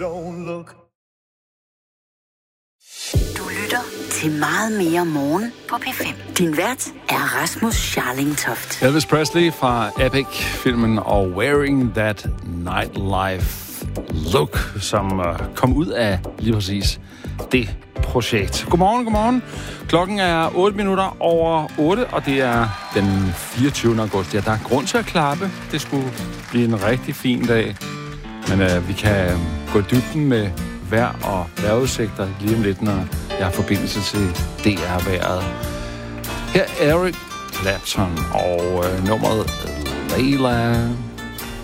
don't look. Du lytter til Meget Mere Morgen på P5. Din vært er Rasmus Scharling Toft. Elvis Presley fra Epic-filmen og Wearing That Nightlife Look, som kom ud af lige præcis det projekt. Godmorgen. Klokken er 8:08, og det er den 24. august. Ja, der er grund til at klappe. Det skulle blive en rigtig fin dag. Men vi kan gå i dybden med vejr og vejrudsigter lige om lidt, når jeg har forbindelse til DR-vejret. Her er Eric Clapton og nummeret Layla.